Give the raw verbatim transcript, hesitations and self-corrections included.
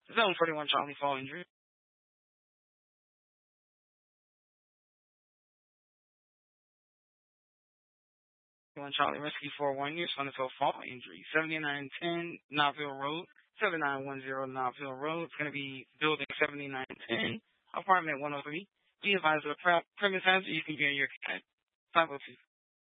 Zone forty-one Charlie fall injury. One Charlie Rescue four one years on the field fall injury. seventy-nine ten Knoxville Road. seven nine one zero Knoxville Road. It's going to be building seventy-nine ten, apartment one oh three. Be advised of the pre- premise hazard. You can be on your cat. five oh two.